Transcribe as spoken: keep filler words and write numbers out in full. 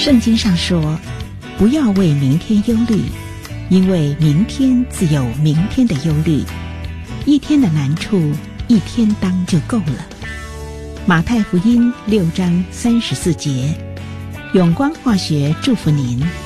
圣经上说，不要为明天忧虑，因为明天自有明天的忧虑，一天的难处一天当就够了。马太福音六章三十四节，永光化学祝福您。